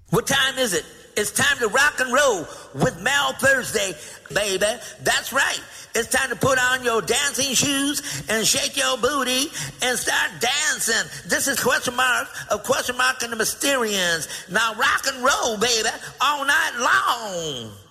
What time is it? It's time to rock and roll with Mel Thursday, baby. That's right. It's time to put on your dancing shoes and shake your booty and start dancing. This is Question Mark of Question Mark and the Mysterians. Now rock and roll, baby, all night long.